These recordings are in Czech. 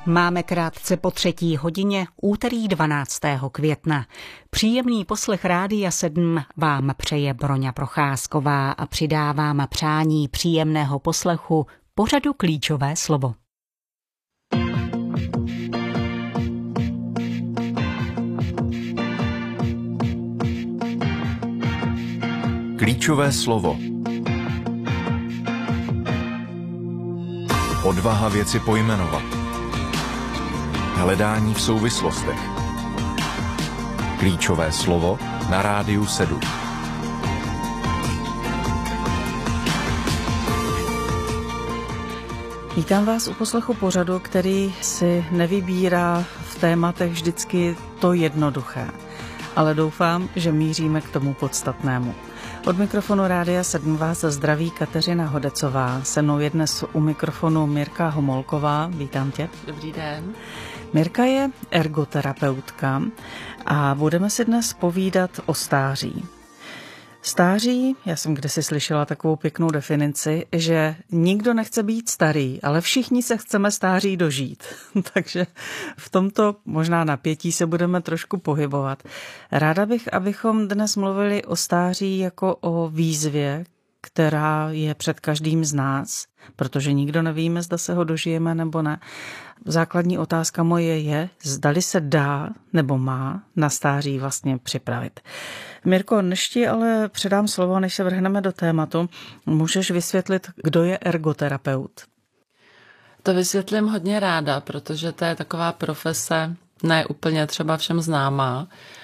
Máme krátce po 3:00 úterý 12. května. Příjemný poslech Rádia 7 vám přeje Broňa Procházková a přidávám přání příjemného poslechu pořadu Klíčové slovo. Klíčové slovo. Odvaha věci pojmenovat. Hledání v souvislostech. Klíčové slovo na Rádiu 7. Vítám vás u poslechu pořadu, který si nevybírá v tématech vždycky to jednoduché, ale doufám, že míříme k tomu podstatnému. Od mikrofonu Rádia 7 vás zdraví Kateřina Hodecová. Se mnou je dnes u mikrofonu Mirka Homolková. Vítám tě. Dobrý den. Mirka je ergoterapeutka a budeme si dnes povídat o stáří. Stáří, já jsem kdysi slyšela takovou pěknou definici, že nikdo nechce být starý, ale všichni se chceme stáří dožít. Takže v tomto možná napětí se budeme trošku pohybovat. Ráda bych, abychom dnes mluvili o stáří jako o výzvě, která je před každým z nás, protože nikdo nevíme, zda se ho dožijeme nebo ne. Základní otázka moje je, zdali se dá nebo má na stáří vlastně připravit. Mirko, než ti ale předám slovo, než se vrhneme do tématu, můžeš vysvětlit, kdo je ergoterapeut? To vysvětlím hodně ráda, protože to je taková profese ne úplně třeba všem známá.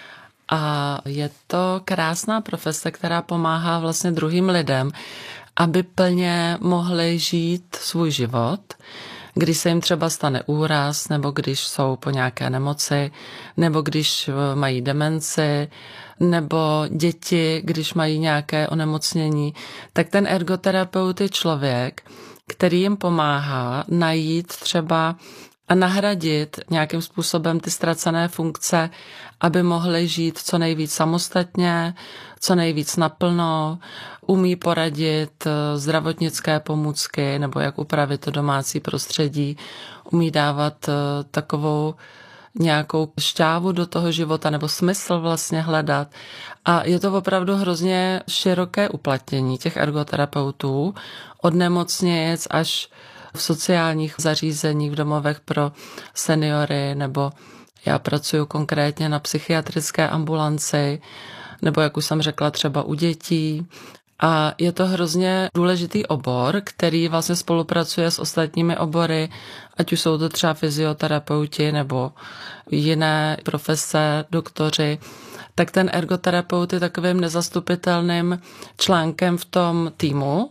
A je to krásná profese, která pomáhá vlastně druhým lidem, aby plně mohli žít svůj život, když se jim třeba stane úraz, nebo když jsou po nějaké nemoci, nebo když mají demenci, nebo děti, když mají nějaké onemocnění, tak ten ergoterapeut je člověk, který jim pomáhá najít třeba a nahradit nějakým způsobem ty ztracené funkce, aby mohli žít co nejvíc samostatně, co nejvíc naplno, umí poradit zdravotnické pomůcky nebo jak upravit to domácí prostředí, umí dávat takovou nějakou šťávu do toho života nebo smysl vlastně hledat. A je to opravdu hrozně široké uplatnění těch ergoterapeutů od nemocnic až v sociálních zařízeních, v domovech pro seniory, nebo já pracuji konkrétně na psychiatrické ambulanci, nebo jak už jsem řekla, třeba u dětí. A je to hrozně důležitý obor, který vlastně spolupracuje s ostatními obory, ať už jsou to třeba fyzioterapeuti nebo jiné profese, doktoři. Tak ten ergoterapeut je takovým nezastupitelným článkem v tom týmu.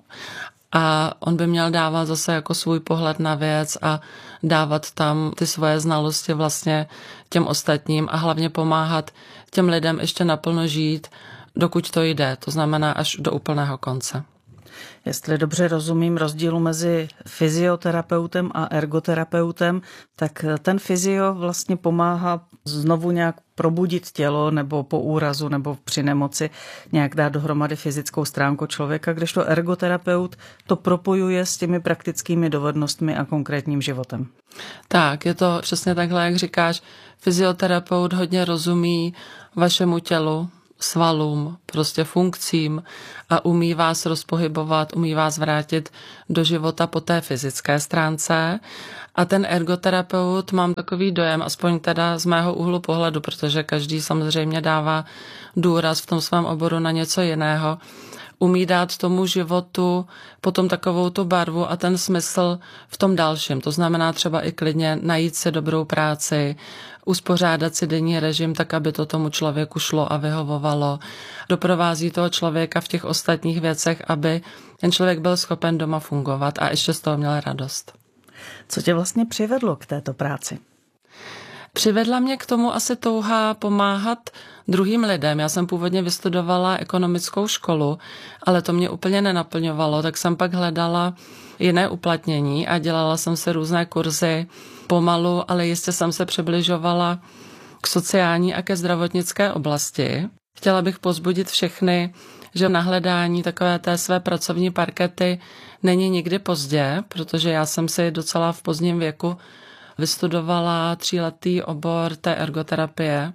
A on by měl dávat zase jako svůj pohled na věc a dávat tam ty svoje znalosti vlastně těm ostatním a hlavně pomáhat těm lidem ještě naplno žít, dokud to jde, to znamená až do úplného konce. Jestli dobře rozumím rozdílu mezi fyzioterapeutem a ergoterapeutem, tak ten fyzio vlastně pomáhá znovu nějak probudit tělo nebo po úrazu nebo při nemoci nějak dát dohromady fyzickou stránku člověka, kdežto ergoterapeut to propojuje s těmi praktickými dovednostmi a konkrétním životem. Tak, je to přesně takhle, jak říkáš, fyzioterapeut hodně rozumí vašemu tělu, svalům, prostě funkcím a umí vás rozpohybovat, umí vás vrátit do života po té fyzické stránce. A ten ergoterapeut, mám takový dojem, aspoň teda z mého úhlu pohledu, protože každý samozřejmě dává důraz v tom svém oboru na něco jiného, umí dát tomu životu potom takovou tu barvu a ten smysl v tom dalším. To znamená třeba i klidně najít si dobrou práci, uspořádat si denní režim tak, aby to tomu člověku šlo a vyhovovalo. Doprovází toho člověka v těch ostatních věcech, aby ten člověk byl schopen doma fungovat a ještě z toho měl radost. Co tě vlastně přivedlo k této práci? Přivedla mě k tomu asi touha pomáhat druhým lidem. Já jsem původně vystudovala ekonomickou školu, ale to mě úplně nenaplňovalo, tak jsem pak hledala jiné uplatnění a dělala jsem si různé kurzy pomalu, ale jistě jsem se přibližovala k sociální a ke zdravotnické oblasti. Chtěla bych povzbudit všechny, že na hledání takové té své pracovní parkety není nikdy pozdě, protože já jsem si docela v pozdním věku vystudovala 3letý obor té ergoterapie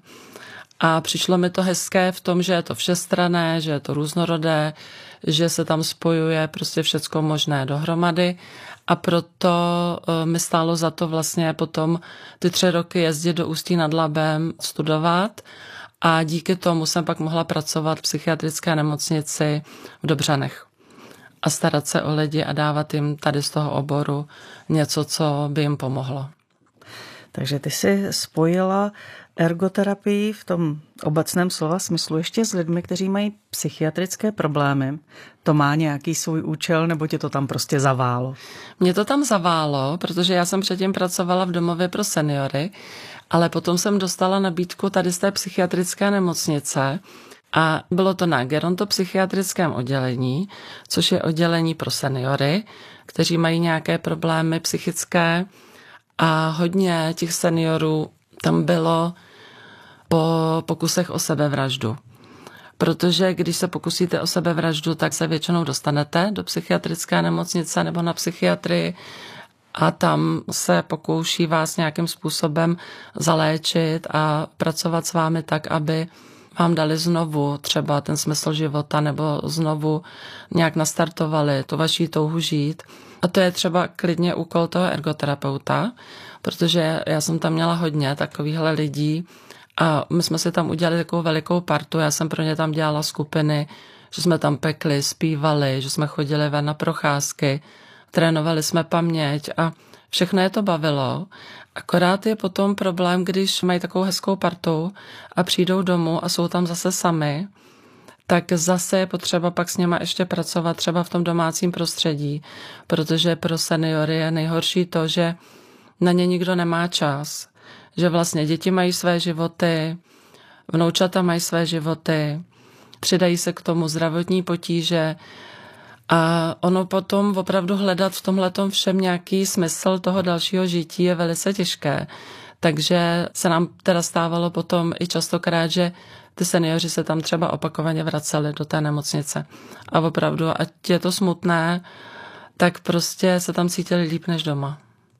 a přišlo mi to hezké v tom, že je to všestranné, že je to různorodé, že se tam spojuje prostě všecko možné dohromady a proto mi stálo za to vlastně potom ty 3 roky jezdit do Ústí nad Labem studovat a díky tomu jsem pak mohla pracovat v psychiatrické nemocnici v Dobřanech a starat se o lidi a dávat jim tady z toho oboru něco, co by jim pomohlo. Takže ty jsi spojila ergoterapii v tom obecném slova smyslu ještě s lidmi, kteří mají psychiatrické problémy. To má nějaký svůj účel, nebo tě to tam prostě zaválo? Mě to tam zaválo, protože já jsem předtím pracovala v domově pro seniory, ale potom jsem dostala nabídku tady z té psychiatrické nemocnice a bylo to na gerontopsychiatrickém oddělení, což je oddělení pro seniory, kteří mají nějaké problémy psychické a hodně těch seniorů tam bylo po pokusech o sebevraždu. Protože když se pokusíte o sebevraždu, tak se většinou dostanete do psychiatrické nemocnice nebo na psychiatrii a tam se pokouší vás nějakým způsobem zaléčit a pracovat s vámi tak, aby vám dali znovu třeba ten smysl života nebo znovu nějak nastartovali tu vaši touhu žít. A to je třeba klidně úkol toho ergoterapeuta, protože já jsem tam měla hodně takovýchhle lidí a my jsme si tam udělali takovou velikou partu, já jsem pro ně tam dělala skupiny, že jsme tam pekli, zpívali, že jsme chodili ven na procházky, trénovali jsme paměť a všechno je to bavilo. Akorát je potom problém, když mají takovou hezkou partu a přijdou domů a jsou tam zase sami, tak zase je potřeba pak s něma ještě pracovat třeba v tom domácím prostředí, protože pro seniory je nejhorší to, že na ně nikdo nemá čas, že vlastně děti mají své životy, vnoučata mají své životy, přidají se k tomu zdravotní potíže a ono potom opravdu hledat v tomhletom všem nějaký smysl toho dalšího žití je velice těžké. Takže se nám teda stávalo potom i častokrát, že ty seniori se tam třeba opakovaně vraceli do té nemocnice. A opravdu, ať je to smutné, tak prostě se tam cítili líp než doma.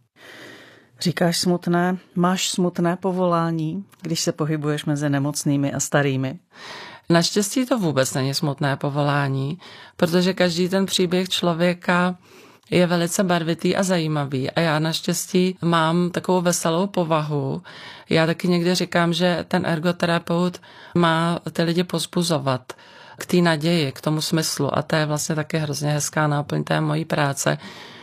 Říkáš smutné, máš smutné povolání, když se pohybuješ mezi nemocnými a starými? Naštěstí to vůbec není smutné povolání, protože každý ten příběh člověka je velice barvitý a zajímavý a já naštěstí mám takovou veselou povahu. Já taky někdy říkám, že ten ergoterapeut má ty lidi povzbuzovat k té naději, k tomu smyslu a to je vlastně taky hrozně hezká náplň té mojí práce,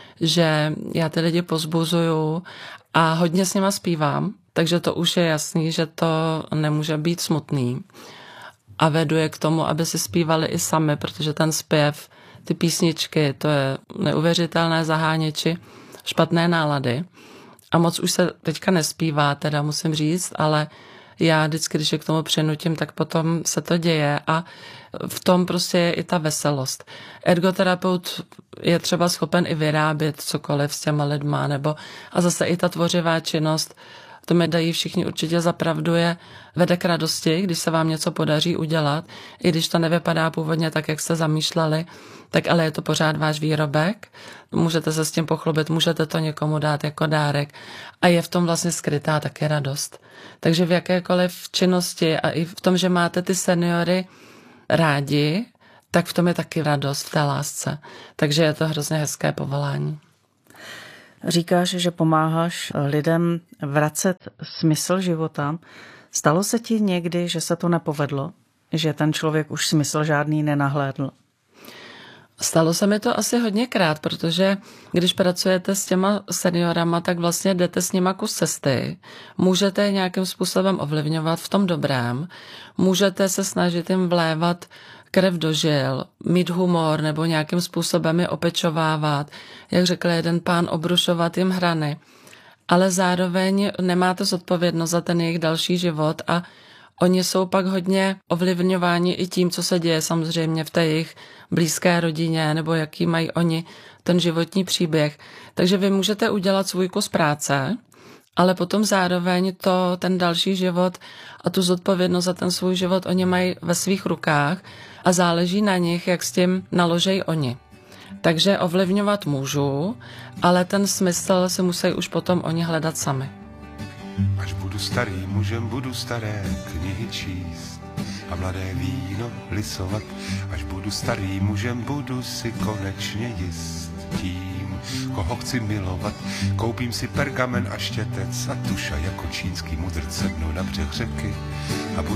že já ty lidi povzbuzuju a hodně s nima zpívám, takže to už je jasný, že to nemůže být smutný. A vedu je k tomu, aby si zpívali i sami, protože ten zpěv, ty písničky, to je neuvěřitelné zaháněči špatné nálady. A moc už se teďka nespívá, teda musím říct, ale já vždycky, když je k tomu přinutím, tak potom se to děje a v tom prostě je i ta veselost. Ergoterapeut je třeba schopen i vyrábět cokoliv s těma lidma, nebo a zase i ta tvořivá činnost, to mi dají všichni určitě za pravdu, je vede k radosti, když se vám něco podaří udělat, i když to nevypadá původně tak, jak jste zamýšleli, tak ale je to pořád váš výrobek, můžete se s tím pochlubit, můžete to někomu dát jako dárek a je v tom vlastně skrytá také radost. Takže v jakékoliv činnosti a i v tom, že máte ty seniory rádi, tak v tom je taky radost v té lásce. Takže je to hrozně hezké povolání. Říkáš, že pomáháš lidem vracet smysl života. Stalo se ti někdy, že se to nepovedlo? Že ten člověk už smysl žádný nenahlédl? Stalo se mi to asi hodněkrát, protože když pracujete s těma seniorama, tak vlastně jdete s nima kus cesty. Můžete je nějakým způsobem ovlivňovat v tom dobrém. Můžete se snažit jim vlévat krev do žil, mít humor nebo nějakým způsobem je opečovávat, jak řekl jeden pán, obrušovat jim hrany. Ale zároveň nemáte zodpovědnost za ten jejich další život a oni jsou pak hodně ovlivňováni i tím, co se děje samozřejmě v té jejich blízké rodině nebo jaký mají oni ten životní příběh. Takže vy můžete udělat svůj kus práce, ale potom zároveň ten další život a tu zodpovědnost za ten svůj život oni mají ve svých rukách a záleží na nich, jak s tím naložejí oni. Takže ovlivňovat můžu, ale ten smysl si musí už potom oni hledat sami. Až budu starým mužem, budu staré knihy číst a mladé víno lisovat. Až budu starým mužem, budu si konečně jist tím, koho chci milovat. Koupím si pergamen a štětec a tuša jako čínský mudrc, sednu na břeh řeky a budu